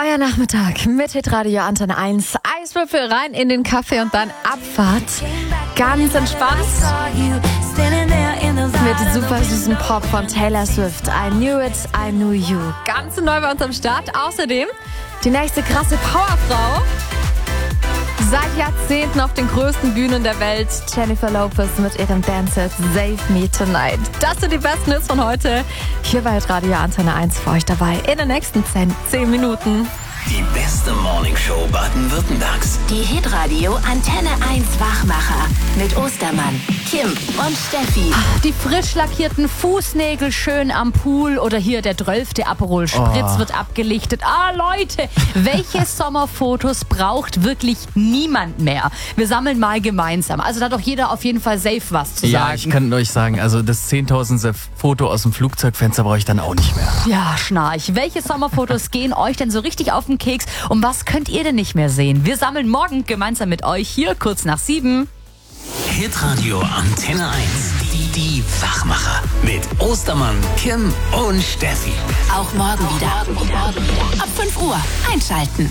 Euer Nachmittag mit Hitradio Antenne 1. Eiswürfel rein in den Kaffee und dann Abfahrt. Ganz entspannt. Mit super süßen Pop von Taylor Swift. I knew it, I knew you. Ganz neu bei uns am Start. Außerdem die nächste krasse Powerfrau. Seit Jahrzehnten auf den größten Bühnen der Welt. Jennifer Lopez mit ihrem Dance-Hit Save Me Tonight. Das sind die besten Hits von heute. Hier bei Radio Antenne 1 für euch dabei. In den nächsten 10 Minuten. Die beste Morningshow Baden-Württembergs. Die Hitradio Antenne 1 Wachmacher mit Ostermann, Kim und Steffi. Die frisch lackierten Fußnägel schön am Pool oder hier der 12. Aperol Spritz wird abgelichtet. Leute, welche Sommerfotos braucht wirklich niemand mehr? Wir sammeln mal gemeinsam. Also da hat doch jeder auf jeden Fall safe was zu sagen. Ja, ich kann euch sagen, also das 10.000. Foto aus dem Flugzeugfenster brauche ich dann auch nicht mehr. Ja, Schnarch. Welche Sommerfotos gehen euch denn so richtig auf den Keks? Und was könnt ihr denn nicht mehr sehen? Wir sammeln morgen gemeinsam mit euch hier kurz nach 7. Hitradio Antenne 1. Die Wachmacher. Mit Ostermann, Kim und Steffi. Auch morgen wieder. Ab 5 Uhr einschalten.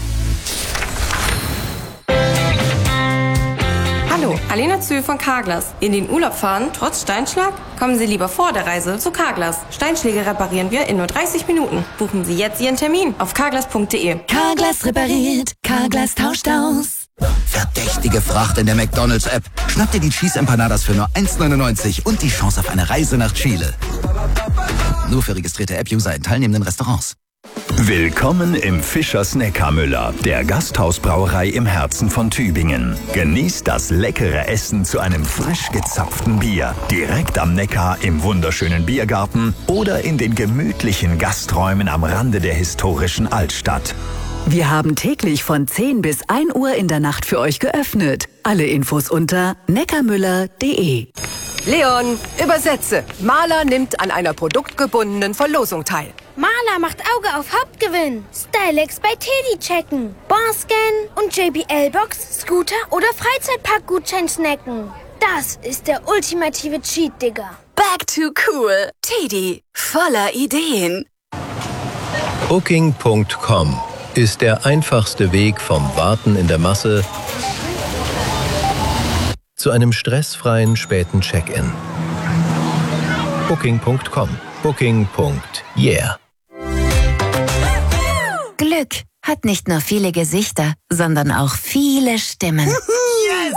Hallo, Alena Zühl von Carglass. In den Urlaub fahren, trotz Steinschlag? Kommen Sie lieber vor der Reise zu Carglass. Steinschläge reparieren wir in nur 30 Minuten. Buchen Sie jetzt Ihren Termin auf carglass.de. Carglass repariert, Carglass tauscht aus. Verdächtige Fracht in der McDonalds-App. Schnapp dir die Cheese Empanadas für nur 1,99 und die Chance auf eine Reise nach Chile. Nur für registrierte App-User in teilnehmenden Restaurants. Willkommen im Fischers Neckarmüller, der Gasthausbrauerei im Herzen von Tübingen. Genießt das leckere Essen zu einem frisch gezapften Bier, direkt am Neckar im wunderschönen Biergarten oder in den gemütlichen Gasträumen am Rande der historischen Altstadt. Wir haben täglich von 10 bis 1 Uhr in der Nacht für euch geöffnet. Alle Infos unter neckarmüller.de. Leon, übersetze. Maler nimmt an einer produktgebundenen Verlosung teil. Maler macht Auge auf Hauptgewinn. Stylex bei Teddy checken. Barscan und JBL-Box, Scooter oder Freizeitpark-Gutschein snacken. Das ist der ultimative Cheat, Digga. Back to cool. Teddy, voller Ideen. Booking.com ist der einfachste Weg vom Warten in der Masse zu einem stressfreien späten Check-in. Booking.com. Booking.yeah. Glück hat nicht nur viele Gesichter, sondern auch viele Stimmen. Yes!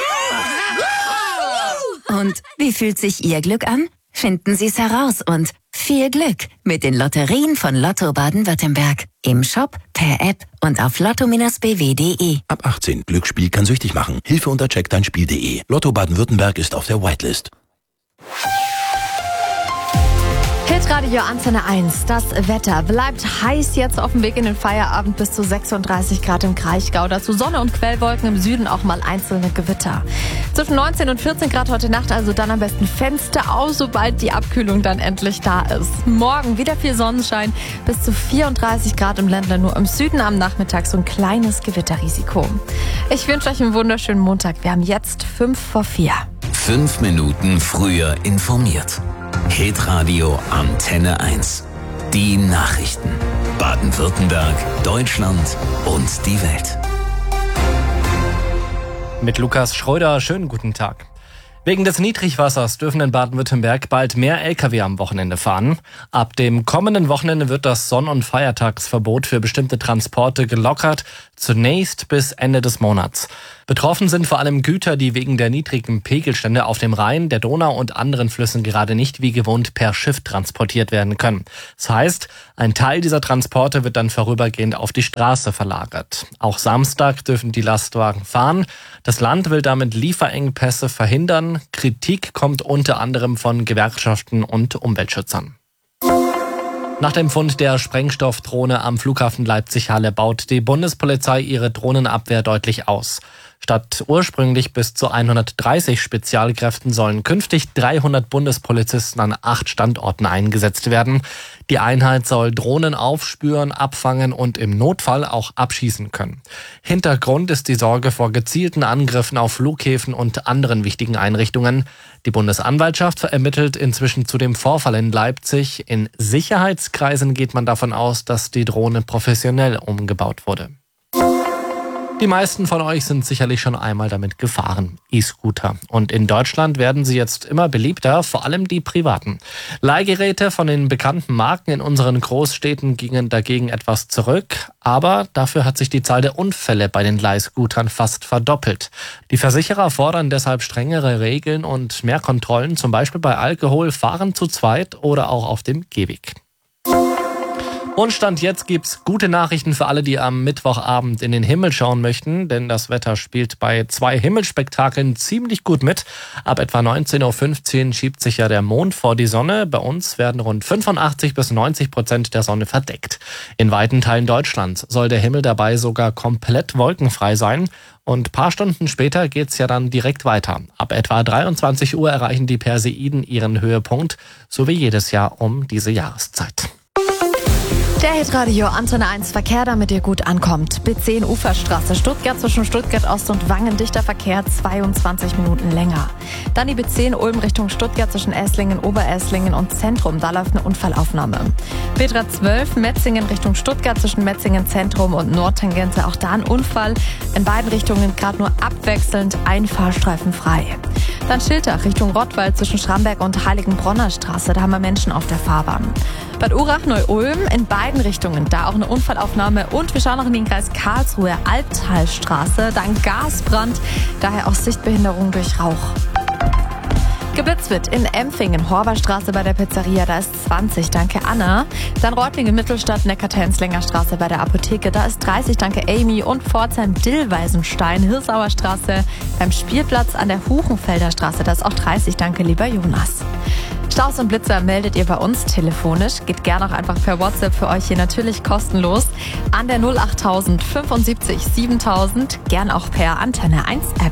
Und wie fühlt sich Ihr Glück an? Finden Sie es heraus und viel Glück mit den Lotterien von Lotto Baden-Württemberg. Im Shop, per App und auf lotto-bw.de. Ab 18. Glücksspiel kann süchtig machen. Hilfe unter checkdeinspiel.de. Lotto Baden-Württemberg ist auf der Whitelist. Hitradio Antenne 1. Das Wetter bleibt heiß jetzt auf dem Weg in den Feierabend bis zu 36 Grad im Kraichgau. Dazu Sonne und Quellwolken, im Süden auch mal einzelne Gewitter. Zwischen 19 und 14 Grad heute Nacht, also dann am besten Fenster aus, sobald die Abkühlung dann endlich da ist. Morgen wieder viel Sonnenschein, bis zu 34 Grad im Ländler, nur im Süden am Nachmittag so ein kleines Gewitterrisiko. Ich wünsche euch einen wunderschönen Montag. Wir haben jetzt 3:55. 5 Minuten früher informiert. Hitradio Antenne 1. Die Nachrichten. Baden-Württemberg, Deutschland und die Welt. Mit Lukas Schröder, schönen guten Tag. Wegen des Niedrigwassers dürfen in Baden-Württemberg bald mehr Lkw am Wochenende fahren. Ab dem kommenden Wochenende wird das Sonn- und Feiertagsverbot für bestimmte Transporte gelockert, zunächst bis Ende des Monats. Betroffen sind vor allem Güter, die wegen der niedrigen Pegelstände auf dem Rhein, der Donau und anderen Flüssen gerade nicht wie gewohnt per Schiff transportiert werden können. Das heißt, ein Teil dieser Transporte wird dann vorübergehend auf die Straße verlagert. Auch Samstag dürfen die Lastwagen fahren. Das Land will damit Lieferengpässe verhindern. Kritik kommt unter anderem von Gewerkschaften und Umweltschützern. Nach dem Fund der Sprengstoffdrohne am Flughafen Leipzig-Halle baut die Bundespolizei ihre Drohnenabwehr deutlich aus. Statt ursprünglich bis zu 130 Spezialkräften sollen künftig 300 Bundespolizisten an 8 Standorten eingesetzt werden. Die Einheit soll Drohnen aufspüren, abfangen und im Notfall auch abschießen können. Hintergrund ist die Sorge vor gezielten Angriffen auf Flughäfen und anderen wichtigen Einrichtungen. Die Bundesanwaltschaft ermittelt inzwischen zu dem Vorfall in Leipzig. In Sicherheitskreisen geht man davon aus, dass die Drohne professionell umgebaut wurde. Die meisten von euch sind sicherlich schon einmal damit gefahren, E-Scooter. Und in Deutschland werden sie jetzt immer beliebter, vor allem die privaten. Leihgeräte von den bekannten Marken in unseren Großstädten gingen dagegen etwas zurück. Aber dafür hat sich die Zahl der Unfälle bei den Leihscootern fast verdoppelt. Die Versicherer fordern deshalb strengere Regeln und mehr Kontrollen, zum Beispiel bei Alkohol, Fahren zu zweit oder auch auf dem Gehweg. Und Stand jetzt gibt's gute Nachrichten für alle, die am Mittwochabend in den Himmel schauen möchten, denn das Wetter spielt bei 2 Himmelspektakeln ziemlich gut mit. Ab etwa 19:15 Uhr schiebt sich ja der Mond vor die Sonne. Bei uns werden rund 85-90% der Sonne verdeckt. In weiten Teilen Deutschlands soll der Himmel dabei sogar komplett wolkenfrei sein. Und paar Stunden später geht's ja dann direkt weiter. Ab etwa 23 Uhr erreichen die Perseiden ihren Höhepunkt, so wie jedes Jahr um diese Jahreszeit. Der Hitradio Antenne 1 Verkehr, damit ihr gut ankommt. B10 Uferstraße, Stuttgart zwischen Stuttgart Ost und Wangen, dichter Verkehr, 22 Minuten länger. Dann die B10 Ulm Richtung Stuttgart zwischen Esslingen, Oberesslingen und Zentrum, da läuft eine Unfallaufnahme. Petra 12 Metzingen Richtung Stuttgart zwischen Metzingen Zentrum und Nordtangente, auch da ein Unfall. In beiden Richtungen gerade nur abwechselnd ein Fahrstreifen frei. Dann Schiltach Richtung Rottweil zwischen Schramberg und Heiligenbronner Straße, da haben wir Menschen auf der Fahrbahn. Bad Urach, Neu-Ulm, in beiden Richtungen, da auch eine Unfallaufnahme. Und wir schauen noch in den Kreis Karlsruhe, Albtalstraße, dann Gasbrand, daher auch Sichtbehinderung durch Rauch. Geblitzt wird in Empfingen, Horberstraße bei der Pizzeria, da ist 20, danke Anna. Dann Reutlingen Mittelstadt, Neckartenslinger Straße bei der Apotheke, da ist 30, danke Amy. Und Pforzheim-Dillweisenstein, Hirsauer Straße beim Spielplatz an der Huchenfelder Straße, da ist auch 30, danke lieber Jonas. Staus und Blitzer meldet ihr bei uns telefonisch. Geht gerne auch einfach per WhatsApp für euch hier natürlich kostenlos an der 08000 75 7000. Gern auch per Antenne 1 App.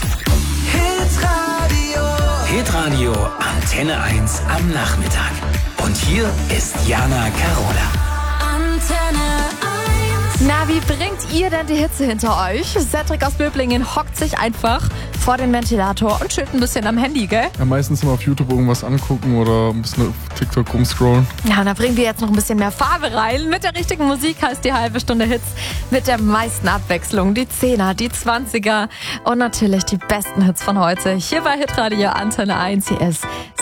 Hitradio Antenne 1 am Nachmittag. Und hier ist Jana Carola. Antenne 1. Na, wie bringt ihr denn die Hitze hinter euch? Cedric aus Böblingen hockt sich einfach vor den Ventilator und chillt ein bisschen am Handy, gell? Ja, meistens immer auf YouTube irgendwas angucken oder ein bisschen auf TikTok rumscrollen. Ja, und da bringen wir jetzt noch ein bisschen mehr Farbe rein. Mit der richtigen Musik heißt die halbe Stunde Hits mit der meisten Abwechslung. Die 10er, die 20er und natürlich die besten Hits von heute. Hier bei Hitradio Antenne 1. Hier ist